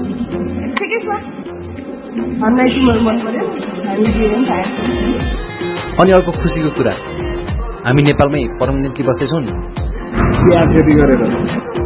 ठिकै छ भन्दै तिम्रो मन पर्यो हामी दिएर खाए अनि अर्को खुसीको कुरा हामी नेपालमै पर्मानेन्टली बस्दैछौँ नि खेती गरेर